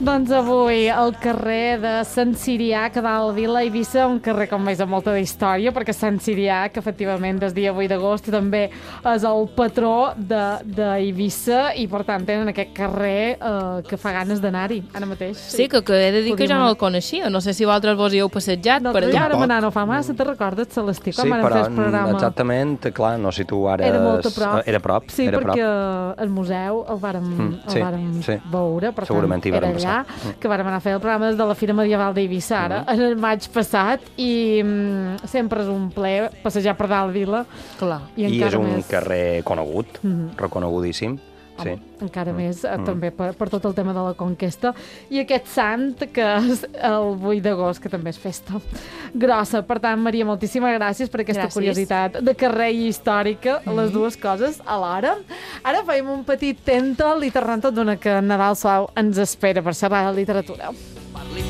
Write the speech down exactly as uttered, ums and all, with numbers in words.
Doncs avui al carrer de Sant Sirià, que dalt Vila Eivissa, un carrer com veus amb molta història, perquè Sant Sirià, que efectivament des dia vuit d'agost també és el patró d'Eivissa i per tant tenen aquest carrer eh, que fa ganes d'anar-hi ara mateix. Sí, que, que he de dir que jo no el coneixia. No sé si vosaltres vos hi heu passejat no, per allà. No, vam anar no fa massa, te recordes, Celestí, com sí, vam fer el programa? Exactament, clar, no si tu ara... Era molt a prop. Era a prop. Sí, era perquè prop. el museu el vàrem, mm, el sí, vàrem sí. veure, per segurament tant, hi vàrem era allà, passar. que vàrem anar a fer el programa des de la Fira Medieval d'Eivissa, ara, mm. en el maig passat, i mm, sempre és un plaer passejar per dalt Vila. Clar. I, I és un més... carrer conegut, mm. reconegudíssim. Home, sí. encara mm. més, eh, mm. també per, per tot el tema de la conquesta. I aquest sant, que és el vuit d'agost, que també és festa grossa. Per tant, Maria, moltíssimes gràcies per aquesta gràcies. Curiositat de carrer i històrica, mm. les dues coses alhora. Ara fem un petit tèntol i tornem tot d'una que Nadal Suau ens espera per xerrar de literatura.